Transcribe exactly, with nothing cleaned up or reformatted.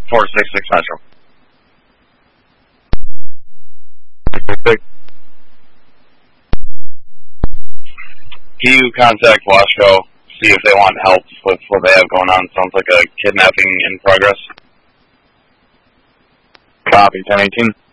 four six six Metro. Can you contact Wasco, see if they want help with what they have going on? Sounds like a kidnapping in progress. Copy, ten eighteen.